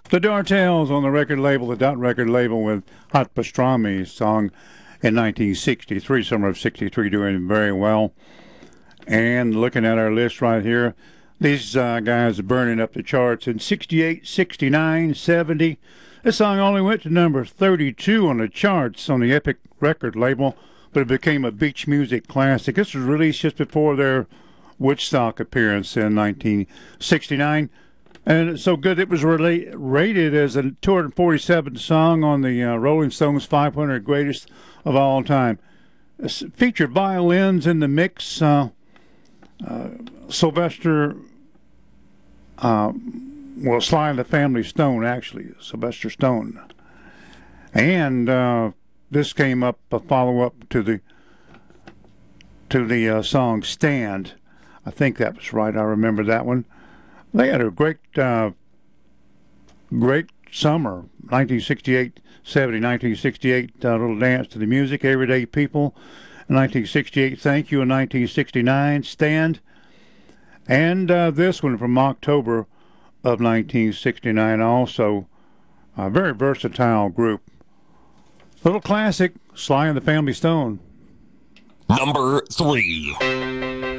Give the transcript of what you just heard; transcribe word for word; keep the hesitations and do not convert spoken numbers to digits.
The Dartels on the record label, the Dot record label, with Hot Pastrami song in nineteen sixty-three, summer of sixty-three, doing very well. And looking at our list right here, these uh, guys are burning up the charts in sixty-eight, sixty-nine, seventy. This song only went to number thirty-two on the charts on the Epic record label, but it became a beach music classic. This was released just before their Woodstock appearance in nineteen sixty-nine. And it's so good it was really rated as a two hundred forty-seventh song on the uh, Rolling Stones five hundred Greatest of All Time. It featured violins in the mix. Uh, uh, Sylvester, uh, well, Sly and the Family Stone, actually, Sylvester Stone. And uh, this came up, a follow-up to the to the uh, song Stand. I think that was right. I remember that one. They had a great, uh, great summer, nineteen sixty-eight, seventy, nineteen sixty-eight, uh, Little Dance to the Music, Everyday People, nineteen sixty-eight, Thank You, in nineteen sixty-nine, Stand, and uh, this one from October of nineteen sixty-nine, also a very versatile group. Little classic, Sly and the Family Stone. Number three.